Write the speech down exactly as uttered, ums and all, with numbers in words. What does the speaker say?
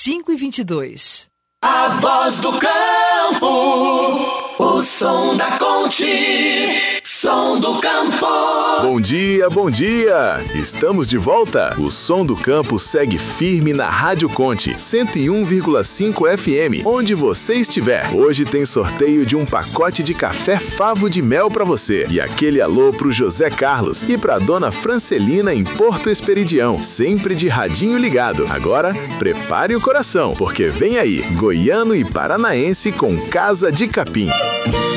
cinco e vinte e dois. A voz do campo, o som da Conte, som do campo. Bom dia, bom dia! Estamos de volta. O Som do Campo segue firme na Rádio Conte, cento e um vírgula cinco F M, onde você estiver. Hoje tem sorteio de um pacote de café Favo de Mel para você. E aquele alô pro José Carlos e pra Dona Francelina em Porto Esperidião, sempre de radinho ligado. Agora, prepare o coração, porque vem aí, Goiano e Paranaense com Casa de Capim.